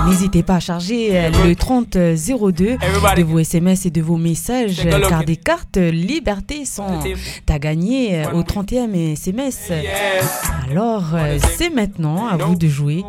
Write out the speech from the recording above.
N'hésitez pas à charger le 3002 de vos SMS et de vos messages, car des cartes Liberté sont à gagner au 30e SMS. Alors, c'est maintenant à vous de jouer.